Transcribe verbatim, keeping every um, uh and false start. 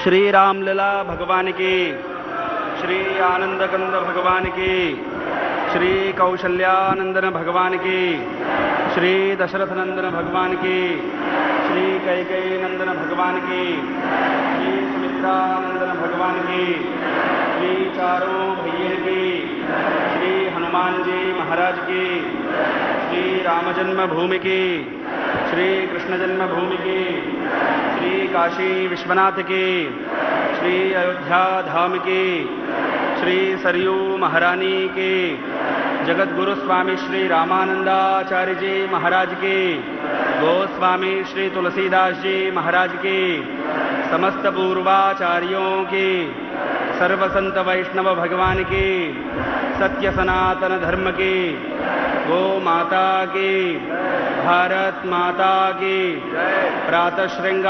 श्री रामलला भगवान की, श्री आनंदकंद भगवान की, श्री कौशल्यानंदन भगवान की, श्री दशरथ नंदन भगवान की, श्री कैकेयी नंदन भगवान की, श्री सुमित्रानंदन भगवान की, श्री चारों भैया की, श्री हनुमान जी महाराज की, श्री राम जन्मभूमि की, श्री कृष्ण जन्मभूमि की, श्री काशी विश्वनाथ की, श्री अयोध्या धाम की, श्री सरयू महारानी की, जगत गुरु स्वामी श्री रामानंदाचार्य जी महाराज की, गोस्वामी श्री तुलसीदास जी महाराज की, समस्त पूर्वाचार्यों की, सर्व संत वैष्णव भगवान की, सत्य सनातन धर्म की, गो माता की, भारत माता की, प्रातः श्रृंगार